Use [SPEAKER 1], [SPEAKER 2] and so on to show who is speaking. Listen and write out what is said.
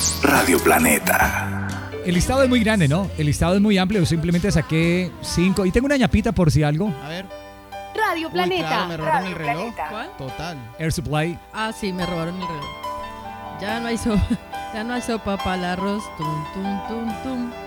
[SPEAKER 1] Radio Planeta.
[SPEAKER 2] El listado es muy grande, ¿no? El listado es muy amplio. Yo simplemente saqué 5. Y tengo una ñapita por si algo.
[SPEAKER 3] A ver.
[SPEAKER 4] Radio Planeta.
[SPEAKER 3] Claro, me robaron el
[SPEAKER 4] Radio
[SPEAKER 3] reloj.
[SPEAKER 4] Planeta.
[SPEAKER 5] ¿Cuál?
[SPEAKER 3] Total.
[SPEAKER 2] Air Supply.
[SPEAKER 5] Ah, sí, me robaron el reloj. Ya no hay sopa, ya no hay sopa para el arroz. Tum, tum, tum, tum.